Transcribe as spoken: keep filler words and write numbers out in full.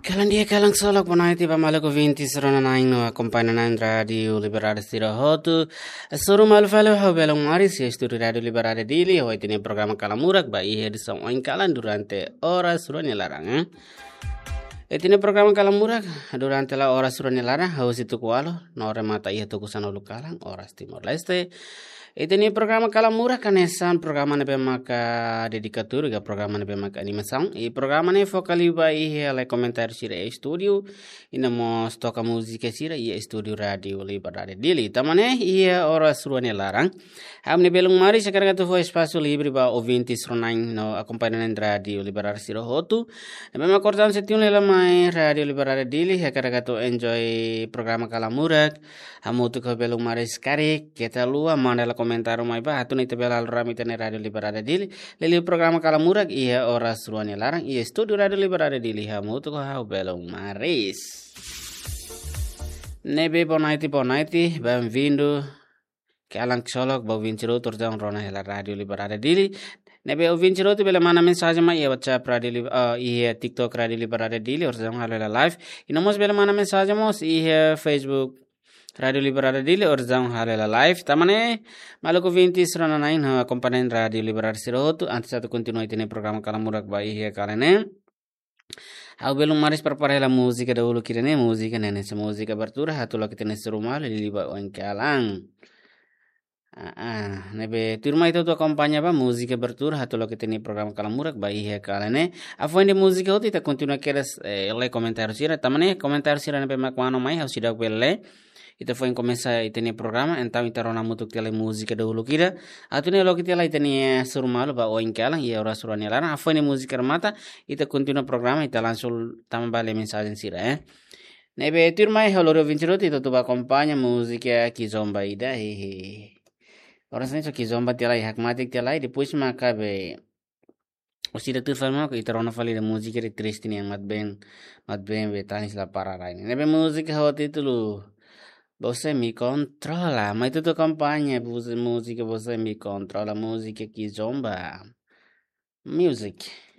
Kailan dia kailang solok panaiti pamalago vinti serana naing no accompagnan radio liberare stira hotu soru malu falo ho belong mari si studi radio liberare dili ho itini programa kalamurak ba ihe di song oin kalan durante ora surani larang eh? Itini programa kalamurak durante la ora surani larang ho situ kualo nore mata ihe tukusan ulu kalang ora Timor Leste. Itini programa kalamurak kanesan programa nebe maka dedikatur ga programa nebe maka animação e programa ne focali ba ihe ale komentar sira e studio ina mo stoka musika sira e studio radio liberare dili tamane ie ora suruane larang amne belung mari sekarang tu fo espaço livre ba ouvintes ronain no acompanhamento radio liberare sira hotu nebe ma cortan setiu nela mai radio liberare dili sekarang tu enjoy programa kalamurak hamutu ko belung mari sekari kita lua mandala komentar mai ba hatu ni tebela rami tene radio liberare dili lili programa kalamurak iya ora suruane larang iya studio radio liberare dili hamu tu ko hau belong maris nebe bonaiti bonaiti bem-vindo ke alang solok ba vincero torjang rona hela radio liberare dili nebe o vincero tu bela mana mensagem mai iya WhatsApp radio uh, iya TikTok radio liberare dili orjang halela live inamos bela mana mensagem mos iya Facebook Radio Liberare Dili orzang halela live tamane maluku vinti serana nain ha komponen Radio Liberare Sirotu anti satu continua itine programa kalamurak bai hia kalene au belum maris perparela musika dahulu kirene musika nene se musika bertura hatu lo kitene serumah lili ba kalang ah ah nebe turma itu tu kampanye ba musika bertura hatu lo kitene programa kalamurak bai hia kalene afuende musika hoti ta continua keres eh, le komentar sira tamane komentar sira nebe makwano mai hau sidak belle Ita foi em começar a ter programa, então ita rona muito que ela música do lukira. Atune lo que ela ita ni surmal ba o inkalang ia ora surani lara. A foi ni música mata, ita continua programa ita langsung tambah le mensagem sira eh. Nebe turma e haloro vincero ita tu ba acompanha música kizomba ida he. Ora senso kizomba tela e hakmatik tela e depois makabe o sira tu falma ko ita rona fali da música de triste ni mat ben mat ben betanis la para raini. Nebe música hot itu Você me controla, mas tudo acompanha música, você me controla, música que zomba. Music.